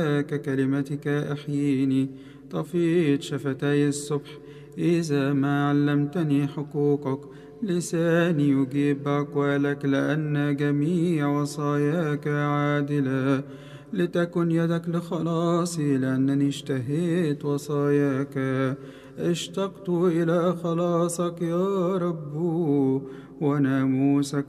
ككلمتك أحييني. طفيت شفتي الصبح إذا ما علمتني حقوقك. لساني يجيب بأقوالك لأن جميع وصاياك عادلة. لتكن يدك لخلاصي لأنني اشتهيت وصاياك. اشتقت إلى خلاصك يا رب وناموسك